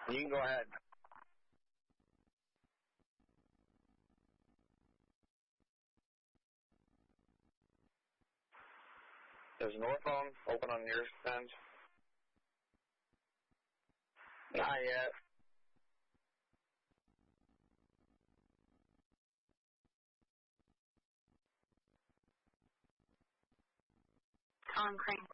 You can go ahead. Is northbound open on your end? Not yet. On Crane.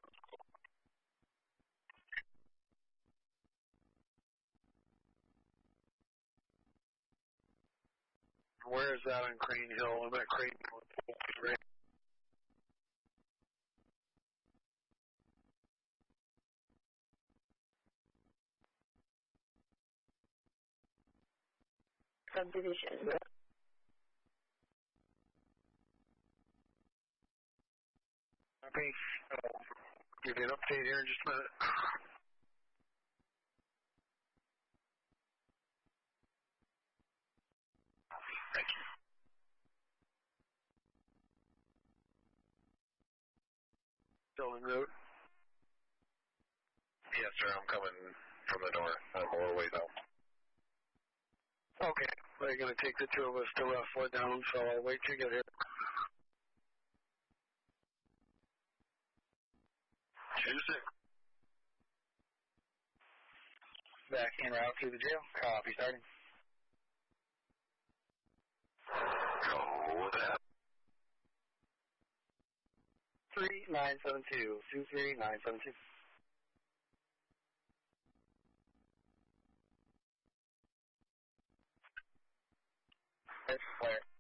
Where is that on Crane Hill? I'm at Crane Hill. Subdivision. Okay. Give you an update here in just a minute. Thank you. Still en route? Yes, sir. I'm coming from the north. I'm a little ways out. Okay. They're going to take the two of us to Roughtfoot down, so I'll wait till you get here. Tuesday. Back en route through the jail. Copy, starting. Go with that. 3972. 23972. It's Flare.